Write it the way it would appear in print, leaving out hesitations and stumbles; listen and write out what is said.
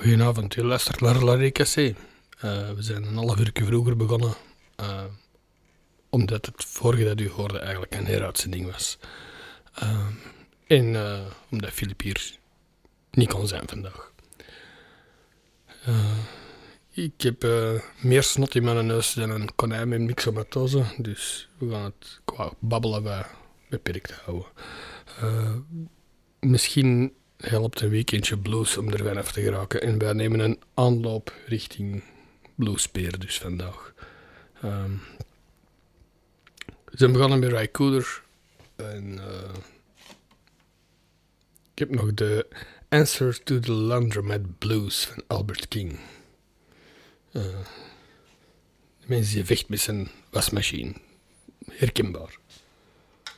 Goedenavond, u luistert naar La Cassé. We zijn een half uur vroeger begonnen, omdat het vorige dat u hoorde eigenlijk een heruitzending was. En omdat Filip hier niet kon zijn vandaag. Ik heb meer snot in mijn neus dan een konijn met myxomatose, dus we gaan het qua babbelen beperkt houden. Misschien helpt een weekendje blues om er vanaf te geraken. En wij nemen een aanloop richting Bluespeer dus vandaag. We zijn begonnen met Ry Cooder. En ik heb nog de Answer to the Laundromat Blues van Albert King. De mensen die vecht met zijn wasmachine. Herkenbaar.